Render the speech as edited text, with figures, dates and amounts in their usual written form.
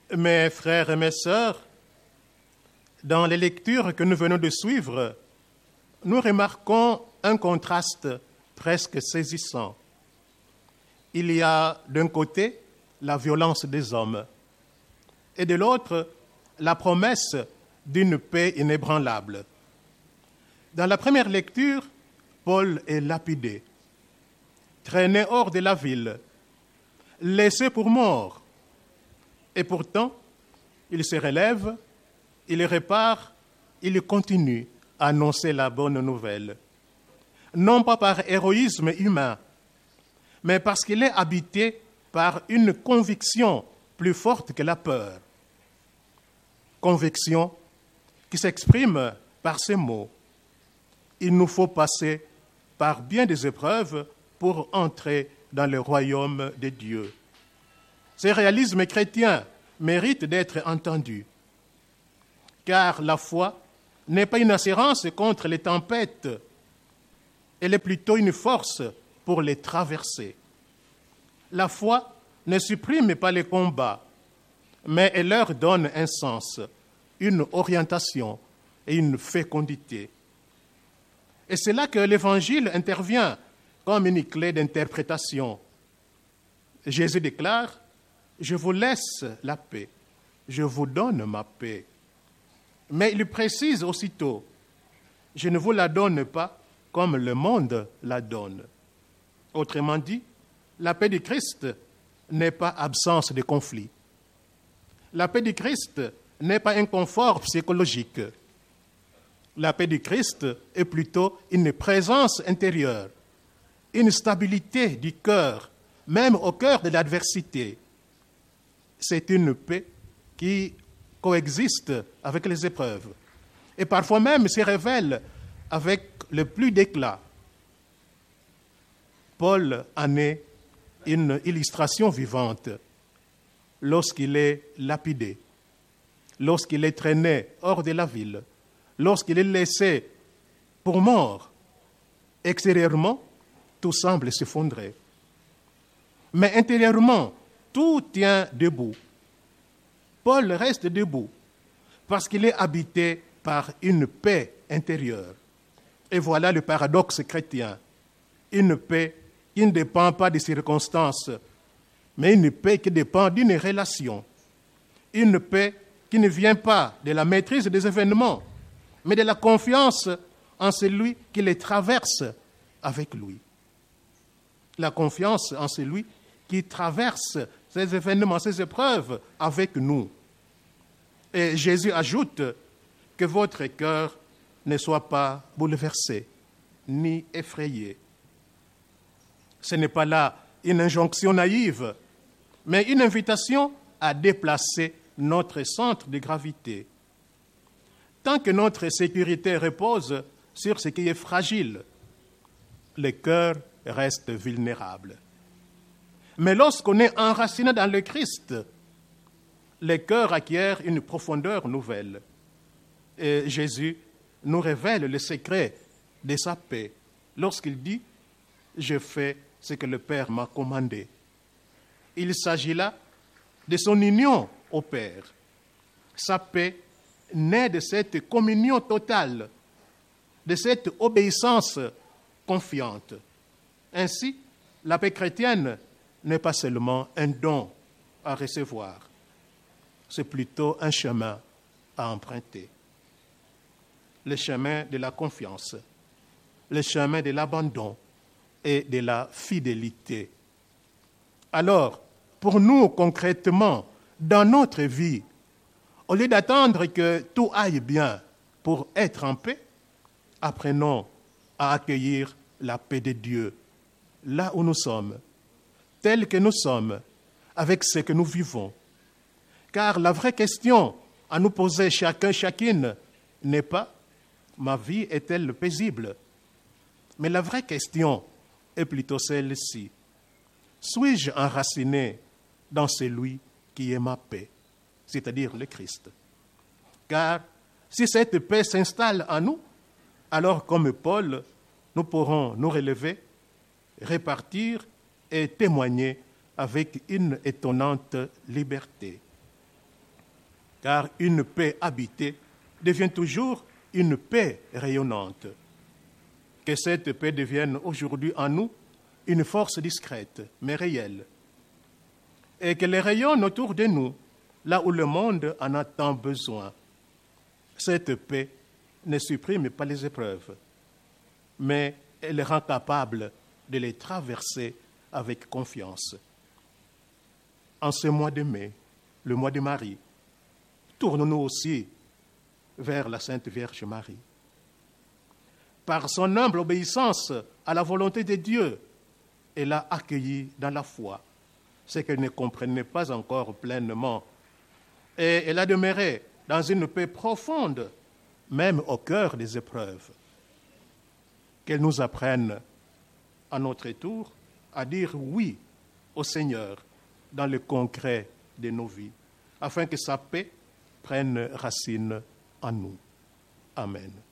Mes frères et mes sœurs, dans les lectures que nous venons de suivre, nous remarquons un contraste presque saisissant. Il y a d'un côté la violence des hommes et de l'autre la promesse d'une paix inébranlable. Dans la première lecture, Paul est lapidé, traîné hors de la ville, laissé pour mort. Et pourtant, il se relève, il répare, il continue à annoncer la bonne nouvelle. Non pas par héroïsme humain, mais parce qu'il est habité par une conviction plus forte que la peur. Conviction qui s'exprime par ces mots. Il nous faut passer par bien des épreuves pour entrer dans le royaume de Dieu. Ce réalisme chrétien mérite d'être entendu, car la foi n'est pas une assurance contre les tempêtes, elle est plutôt une force pour les traverser. La foi ne supprime pas les combats, mais elle leur donne un sens, une orientation et une fécondité. Et c'est là que l'Évangile intervient comme une clé d'interprétation. Jésus déclare « Je vous laisse la paix, je vous donne ma paix ». Mais il précise aussitôt « Je ne vous la donne pas comme le monde la donne ». Autrement dit, la paix du Christ n'est pas absence de conflit. La paix du Christ n'est pas un confort psychologique. La paix du Christ est plutôt une présence intérieure, une stabilité du cœur, même au cœur de l'adversité. C'est une paix qui coexiste avec les épreuves et parfois même se révèle avec le plus d'éclat. Paul en est une illustration vivante lorsqu'il est lapidé, lorsqu'il est traîné hors de la ville, lorsqu'il est laissé pour mort. Extérieurement, tout semble s'effondrer. Mais intérieurement, tout tient debout. Paul reste debout parce qu'il est habité par une paix intérieure. Et voilà le paradoxe chrétien. Une paix qui ne dépend pas des circonstances, mais une paix qui dépend d'une relation. Une paix qui ne vient pas de la maîtrise des événements, mais de la confiance en celui qui les traverse avec lui. La confiance en celui qui traverse ces événements, ces épreuves avec nous. Et Jésus ajoute que votre cœur ne soit pas bouleversé, ni effrayé. Ce n'est pas là une injonction naïve, mais une invitation à déplacer notre centre de gravité. Tant que notre sécurité repose sur ce qui est fragile, le cœur reste vulnérable. Mais lorsqu'on est enraciné dans le Christ, le cœur acquiert une profondeur nouvelle. Et Jésus nous révèle le secret de sa paix lorsqu'il dit « Je fais ce que le Père m'a commandé ». Il s'agit là de son union au Père. Sa paix naît de cette communion totale, de cette obéissance confiante. Ainsi, la paix chrétienne n'est pas seulement un don à recevoir, c'est plutôt un chemin à emprunter. Le chemin de la confiance, le chemin de l'abandon et de la fidélité. Alors, pour nous concrètement, dans notre vie, au lieu d'attendre que tout aille bien pour être en paix, apprenons à accueillir la paix de Dieu, là où nous sommes, tels que nous sommes, avec ce que nous vivons. Car la vraie question à nous poser chacun, chacune, n'est pas « ma vie est-elle paisible ?» Mais la vraie question est plutôt celle-ci. Suis-je enraciné dans celui qui est ma paix, c'est-à-dire le Christ? Car si cette paix s'installe en nous, alors comme Paul, nous pourrons nous relever, répartir et témoigner avec une étonnante liberté. car une paix habitée devient toujours une paix rayonnante. Que cette paix devienne aujourd'hui en nous une force discrète, mais réelle, et qu'elle rayonne autour de nous, là où le monde en a tant besoin. Cette paix ne supprime pas les épreuves, mais elle rend capable de les traverser avec confiance. En ce mois de mai, le mois de Marie, tournons-nous aussi vers la Sainte Vierge Marie. Par son humble obéissance à la volonté de Dieu, elle a accueilli dans la foi ce qu'elle ne comprenait pas encore pleinement. Et elle a demeuré dans une paix profonde, même au cœur des épreuves. Qu'elle nous apprenne, à notre tour, à dire oui au Seigneur dans le concret de nos vies, afin que sa paix prenne racine en nous. Amen.